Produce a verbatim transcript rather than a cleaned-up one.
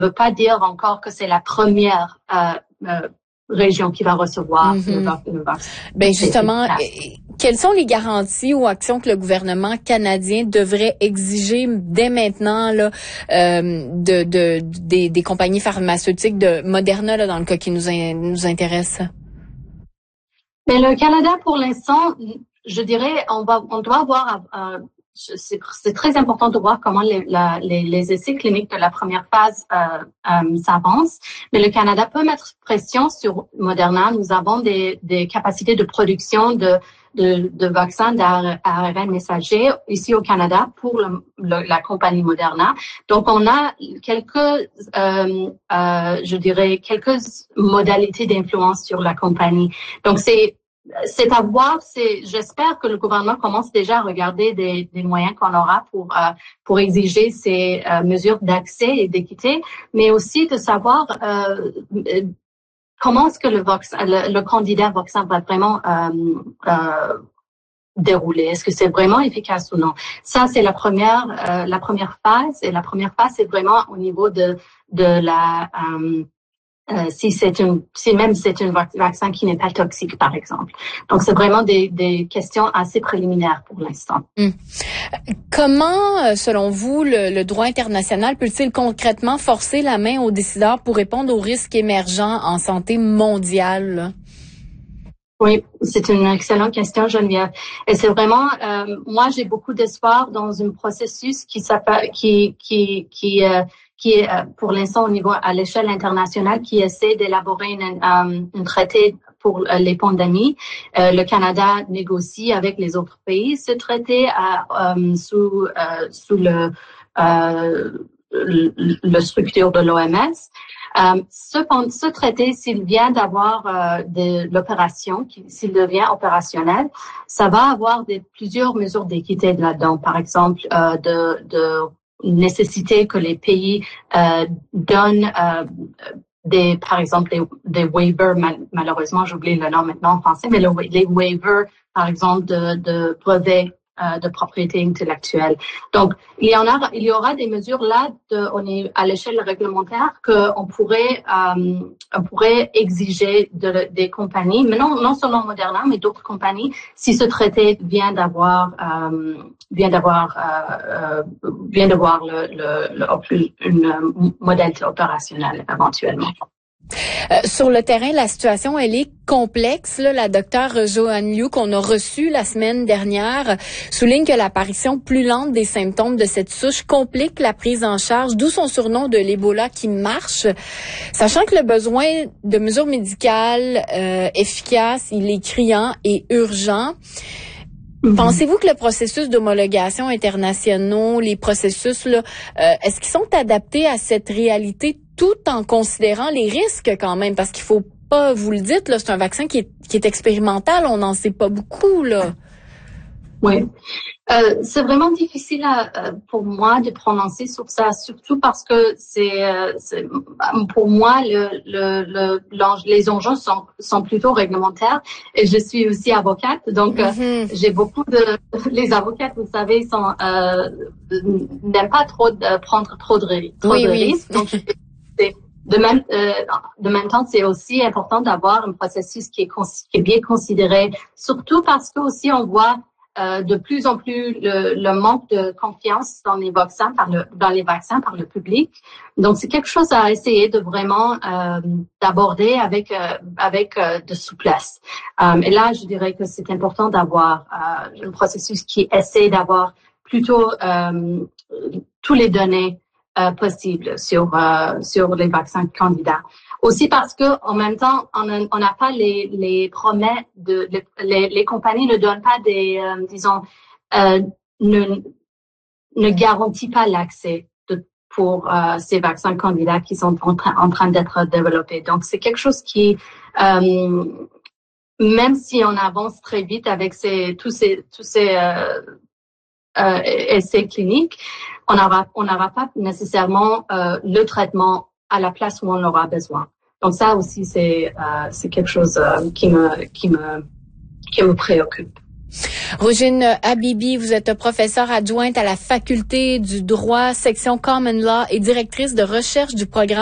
veut pas dire encore que c'est la première euh, euh, région qui va recevoir mm-hmm. le, vac- le vaccin. Ben justement, quelles sont les garanties ou actions que le gouvernement canadien devrait exiger dès maintenant là, euh, de, de des, des compagnies pharmaceutiques de Moderna là, dans le cas qui nous in, nous intéresse? Mais le Canada, pour l'instant, je dirais, on va, on doit voir. Euh, c'est, c'est très important de voir comment les, la, les, les essais cliniques de la première phase euh, euh, s'avancent. Mais le Canada peut mettre pression sur Moderna. Nous avons des, des capacités de production de, de, de vaccins d'A R N messager ici au Canada pour le, le, la compagnie Moderna. Donc, on a quelques, euh, euh, je dirais, quelques modalités d'influence sur la compagnie. Donc, c'est C'est à voir. C'est, j'espère que le gouvernement commence déjà à regarder des, des moyens qu'on aura pour euh, pour exiger ces euh, mesures d'accès et d'équité, mais aussi de savoir euh, comment est-ce que le, vaccin, le, le candidat vaccin va vraiment euh, euh, dérouler. Est-ce que c'est vraiment efficace ou non? Ça, c'est la première euh, la première phase. Et la première phase, c'est vraiment au niveau de de la euh, Euh, si c'est une, si même c'est un vaccin qui n'est pas toxique, par exemple. Donc, c'est vraiment des, des questions assez préliminaires pour l'instant. Hum. Comment, selon vous, le, le droit international peut-il concrètement forcer la main aux décideurs pour répondre aux risques émergents en santé mondiale? Oui, c'est une excellente question, Geneviève. Et c'est vraiment, euh, moi, j'ai beaucoup d'espoir dans un processus qui s'appelle, qui, qui, qui, euh, qui est pour l'instant au niveau à l'échelle internationale, qui essaie d'élaborer une, un, un traité pour les pandémies. Euh, le Canada négocie avec les autres pays ce traité à, euh, sous euh, sous le, euh, le le structure de l'O M S. Euh, ce, ce traité, s'il vient d'avoir euh, de l'opération, s'il devient opérationnel, ça va avoir des, plusieurs mesures d'équité là-dedans. Par exemple, euh, de, de nécessiter que les pays euh, donnent euh, des, par exemple, des, des waivers, mal, malheureusement, j'oublie le nom maintenant en français, mais le, les waivers, par exemple, de, de brevets euh, de propriété intellectuelle. Donc, il y en a, il y aura des mesures là, de, on est à l'échelle réglementaire qu'on pourrait, euh, on pourrait exiger de, des compagnies, mais non, non seulement Moderna, mais d'autres compagnies, si ce traité vient d'avoir, euh, vient d'avoir, euh, euh, vient d'avoir le, le, le, une modalité opérationnelle éventuellement. Euh, sur le terrain, la situation, elle est complexe. Là, la docteure Joanne Liu, qu'on a reçue la semaine dernière, souligne que l'apparition plus lente des symptômes de cette souche complique la prise en charge, d'où son surnom de l'Ebola qui marche. Sachant que le besoin de mesures médicales euh, efficaces, il est criant et urgent. Mm-hmm. Pensez-vous que le processus d'homologation internationaux, les processus, là, euh, est-ce qu'ils sont adaptés à cette réalité tout en considérant les risques quand même? Parce qu'il faut pas, vous le dites, là, c'est un vaccin qui est, qui est expérimental, on n'en sait pas beaucoup, là. Oui. Euh, c'est vraiment difficile à, pour moi de prononcer sur ça, surtout parce que c'est, c'est pour moi le, le, le, les enjeux sont, sont plutôt réglementaires et je suis aussi avocate, donc mm-hmm. euh, j'ai beaucoup de les avocates, vous savez, sont euh, n'aiment pas trop de prendre trop de, trop oui, de oui. risques, donc c'est de même, euh, de même temps, c'est aussi important d'avoir un processus qui est, qui est bien considéré, surtout parce que aussi on voit Euh, de plus en plus le, le manque de confiance dans les vaccins par le dans les vaccins par le public. Donc c'est quelque chose à essayer de vraiment euh, d'aborder avec euh, avec euh, de souplesse. Um, et là, je dirais que c'est important d'avoir euh, un processus qui essaie d'avoir plutôt euh, tous les données euh, possibles sur euh, sur les vaccins candidats. Aussi parce que en même temps, on n'a pas les, les promesses de les, les compagnies ne donnent pas des euh, disons euh, ne ne garantit pas l'accès de, pour euh, ces vaccins candidats qui sont en train en train d'être développés. Donc c'est quelque chose qui euh, même si on avance très vite avec ces tous ces tous ces euh, euh, essais cliniques, on n'aura on n'aura pas nécessairement euh, le traitement à la place où on aura besoin. Donc ça aussi c'est euh, c'est quelque chose euh, qui me qui me qui me préoccupe. Rougine Habibi, vous êtes professeure adjointe à la faculté du droit, section Common Law et directrice de recherche du programme